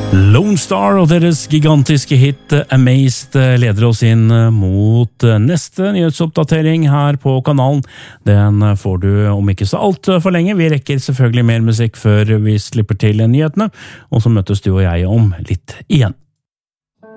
Lone Star og deres gigantiske hit Amazed leder oss inn mot neste nyhetsoppdatering her på kanalen. Den får du om ikke så alt for lenge. Vi rekker selvfølgelig mer musikk før vi slipper til nyhetene, og så møtes du og jeg om litt igjen.